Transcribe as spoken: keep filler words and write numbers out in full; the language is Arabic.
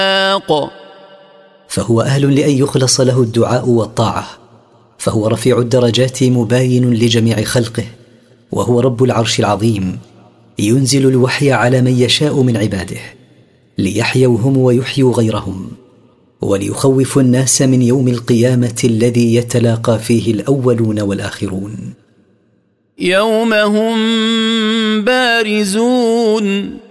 فهو أهل لأن يخلص له الدعاء والطاعة، فهو رفيع الدرجات مباين لجميع خلقه، وهو رب العرش العظيم، ينزل الوحي على من يشاء من عباده ليحيوا هم ويحيوا غيرهم، وليخوف الناس من يوم القيامة الذي يتلاقى فيه الأولون والآخرون. يوم هم بارزون